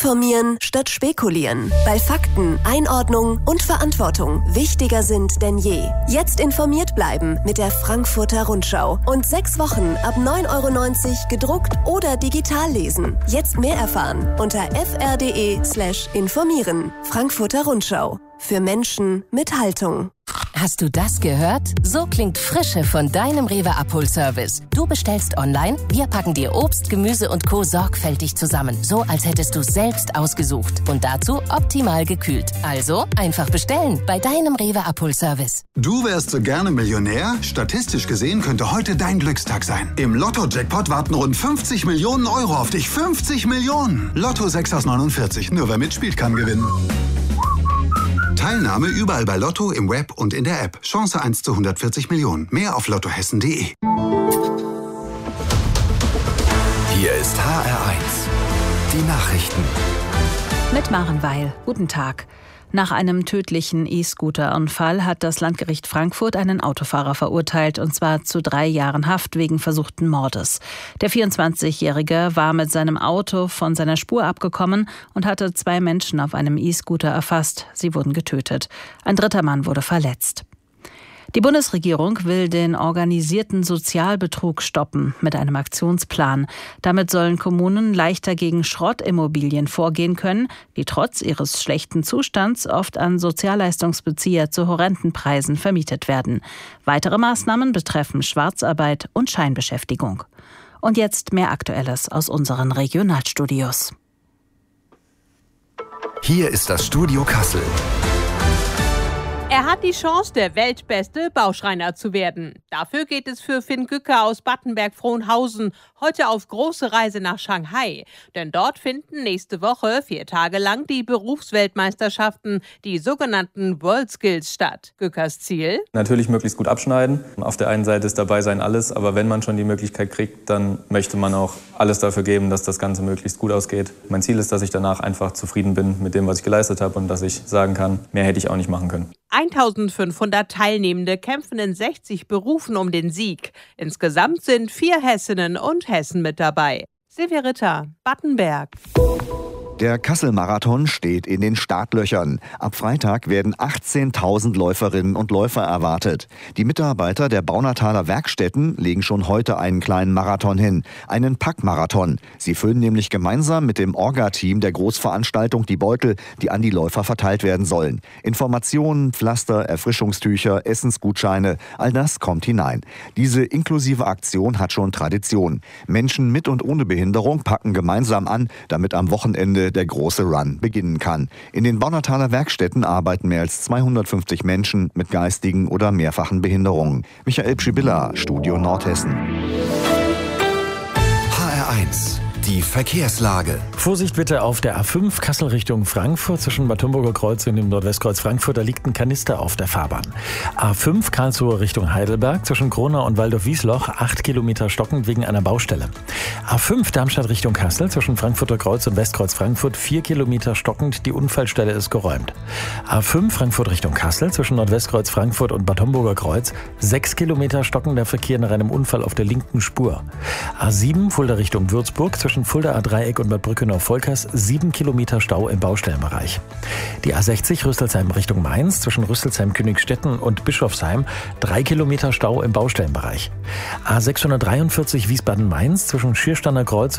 Informieren statt spekulieren. Weil Fakten, Einordnung und Verantwortung wichtiger sind denn je. Jetzt informiert bleiben mit der Frankfurter Rundschau. Und 6 Wochen ab 9,90 € gedruckt oder digital lesen. Jetzt mehr erfahren unter fr.de/informieren. Frankfurter Rundschau. Für Menschen mit Haltung. Hast du das gehört? So klingt Frische von deinem Rewe-Abholservice. Du bestellst online, wir packen dir Obst, Gemüse und Co. sorgfältig zusammen. So, als hättest du es selbst ausgesucht. Und dazu optimal gekühlt. Also einfach bestellen bei deinem Rewe-Abholservice. Du wärst so gerne Millionär? Statistisch gesehen könnte heute dein Glückstag sein. Im Lotto-Jackpot warten rund 50 Millionen € auf dich. 50 Millionen! Lotto 6 aus 49. Nur wer mitspielt, kann gewinnen. Teilnahme überall bei Lotto, im Web und in der App. Chance 1 zu 140 Millionen. Mehr auf lottohessen.de. Hier ist HR1. Die Nachrichten. Mit Maren Weil. Guten Tag. Nach einem tödlichen E-Scooter-Unfall hat das Landgericht Frankfurt einen Autofahrer verurteilt, und zwar zu 3 Jahren Haft wegen versuchten Mordes. Der 24-Jährige war mit seinem Auto von seiner Spur abgekommen und hatte 2 Menschen auf einem E-Scooter erfasst. Sie wurden getötet. Ein 3. Mann wurde verletzt. Die Bundesregierung will den organisierten Sozialbetrug stoppen mit einem Aktionsplan. Damit sollen Kommunen leichter gegen Schrottimmobilien vorgehen können, die trotz ihres schlechten Zustands oft an Sozialleistungsbezieher zu horrenden Preisen vermietet werden. Weitere Maßnahmen betreffen Schwarzarbeit und Scheinbeschäftigung. Und jetzt mehr Aktuelles aus unseren Regionalstudios. Hier ist das Studio Kassel. Er hat die Chance, der weltbeste Bauschreiner zu werden. Dafür geht es für Finn Gücker aus Battenberg-Frohnhausen heute auf große Reise nach Shanghai. Denn dort finden nächste Woche 4 Tage lang die Berufsweltmeisterschaften, die sogenannten WorldSkills, statt. Gückers Ziel? Natürlich möglichst gut abschneiden. Auf der einen Seite ist dabei sein alles, aber wenn man schon die Möglichkeit kriegt, dann möchte man auch alles dafür geben, dass das Ganze möglichst gut ausgeht. Mein Ziel ist, dass ich danach einfach zufrieden bin mit dem, was ich geleistet habe und dass ich sagen kann, mehr hätte ich auch nicht machen können. 1500 Teilnehmende kämpfen in 60 Berufen um den Sieg. Insgesamt sind 4 Hessinnen und Hessen mit dabei. Silvia Ritter, Battenberg. Der Kassel-Marathon steht in den Startlöchern. Ab Freitag werden 18.000 Läuferinnen und Läufer erwartet. Die Mitarbeiter der Baunataler Werkstätten legen schon heute einen kleinen Marathon hin, einen Packmarathon. Sie füllen nämlich gemeinsam mit dem Orga-Team der Großveranstaltung die Beutel, die an die Läufer verteilt werden sollen. Informationen, Pflaster, Erfrischungstücher, Essensgutscheine, all das kommt hinein. Diese inklusive Aktion hat schon Tradition. Menschen mit und ohne Behinderung packen gemeinsam an, damit am Wochenende der große Run beginnen kann. In den Baunataler Werkstätten arbeiten mehr als 250 Menschen mit geistigen oder mehrfachen Behinderungen. Michael Pschibilla, Studio Nordhessen. HR1. Die Verkehrslage. Vorsicht bitte auf der A5 Kassel Richtung Frankfurt zwischen Bad Homburger Kreuz und dem Nordwestkreuz Frankfurt. Da liegt ein Kanister auf der Fahrbahn. A5 Karlsruhe Richtung Heidelberg zwischen Kronau und Waldorf-Wiesloch 8 Kilometer stockend wegen einer Baustelle. A5 Darmstadt Richtung Kassel zwischen Frankfurter Kreuz und Westkreuz Frankfurt 4 Kilometer stockend. Die Unfallstelle ist geräumt. A5 Frankfurt Richtung Kassel zwischen Nordwestkreuz Frankfurt und Bad Homburger Kreuz 6 Kilometer stockender Verkehr nach einem Unfall auf der linken Spur. A7 Fulda Richtung Würzburg zwischen Fulda A-Dreieck und Bad Brückenau-Volkers 7 Kilometer Stau im Baustellenbereich. Die A60 Rüsselsheim Richtung Mainz zwischen Rüsselsheim-Königstetten und Bischofsheim 3 Kilometer Stau im Baustellenbereich. A643 Wiesbaden-Mainz zwischen Schiersteiner Kreuz